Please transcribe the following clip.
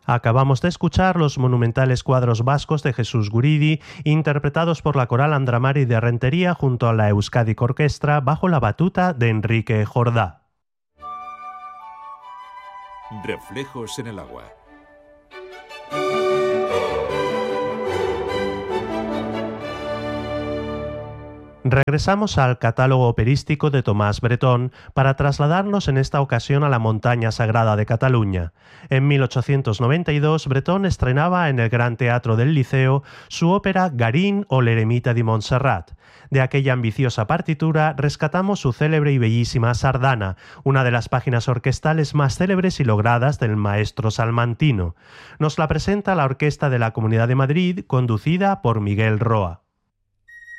Acabamos de escuchar los monumentales cuadros vascos de Jesús Guridi, interpretados por la Coral Andramari de Rentería junto a la Euskadi Orquestra bajo la batuta de Enrique Jordá. Reflejos en el agua. Regresamos al catálogo operístico de Tomás Bretón para trasladarnos en esta ocasión a la montaña sagrada de Cataluña. En 1892, Bretón estrenaba en el Gran Teatro del Liceo su ópera Garín o l'eremita di Montserrat. De aquella ambiciosa partitura rescatamos su célebre y bellísima sardana, una de las páginas orquestales más célebres y logradas del maestro salmantino. Nos la presenta la Orquesta de la Comunidad de Madrid, conducida por Miguel Roa.